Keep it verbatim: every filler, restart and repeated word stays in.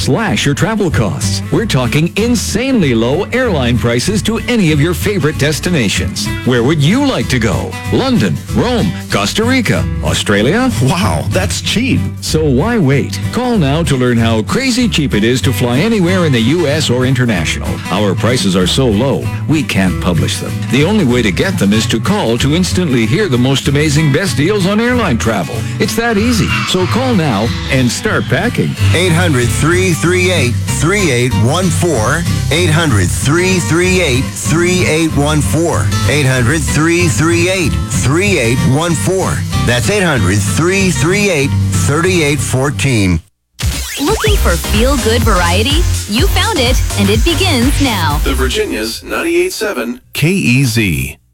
slash your travel costs. We're talking insanely low airline prices to any of your favorite destinations. Where would you like to go? London, Rome, Costa Rica, Australia? Wow, that's cheap. So why wait? Call now to learn how crazy cheap it is to fly anywhere in the U S or international. Our prices are so low, we can't publish them. The only way to get them is to call to instantly hear the most amazing best deals on airline travel. It's that easy. So call now and start packing. eight hundred, three three eight, three eight one four. eight hundred, three three eight, three eight one four. eight hundred, three three eight, three eight one four. That's eight hundred, three three eight, three eight one four. Looking for feel-good variety? You found it, and it begins now. The Virginia's ninety-eight point seven K E Z.